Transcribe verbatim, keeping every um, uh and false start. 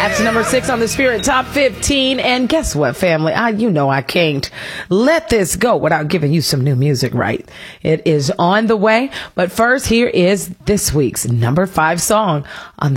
That's number six on the Spirit Top fifteen. And guess what, family? I, you know, I can't let this go without giving you some new music, right? It is on the way. But first, here is this week's number five song on the